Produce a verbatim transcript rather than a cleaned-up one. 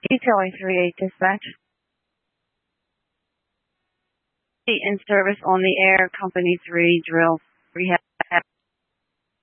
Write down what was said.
Detailing three eight dispatch. In service on the air, company three drill rehab.